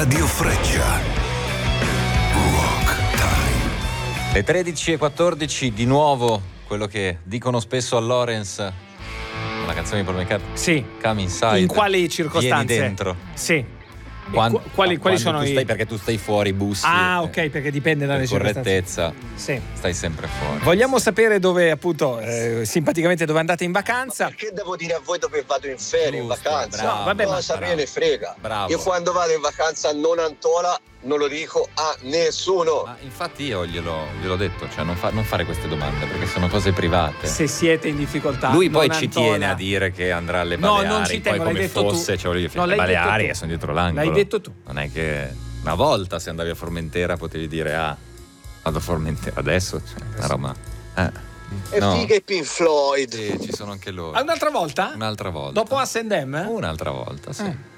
Radio Freccia. Rock Time. Le 13:14 di nuovo, quello che dicono spesso a Lawrence, una canzone di Paul McCartney. Sì. Come Inside. In quali circostanze? Vieni dentro. Sì. Quali sono tu i... stai, perché tu stai fuori, bussi. Ok, perché dipende dalle circostanze. Correttezza. Sì. Stai sempre fuori. Vogliamo sapere dove, appunto, simpaticamente dove andate in vacanza. Ma perché devo dire a voi dove vado in ferie, in Giusto, vacanza? bravo, No, vabbè, ma- Cosa me ne frega? Bravo. Io quando vado in vacanza a Nonantola non lo dico a nessuno. Ma infatti io gliel'ho detto, cioè non fare queste domande perché sono cose private. Se siete in difficoltà. Lui poi non ci Antola. tiene a dire che andrà alle No, Baleari, non ci tengo, poi l'hai come detto fosse, tu. cioè, voglio dire, No, le l'hai Baleari detto che tu. sono dietro l'angolo. L'hai detto tu. Non è che una volta se andavi a Formentera potevi dire vado a Formentera, adesso cioè, una roba. E No. figa i Pink Floyd. Sì, ci sono anche loro. Un'altra volta? Un'altra volta. Dopo Assendem? Un'altra volta, sì.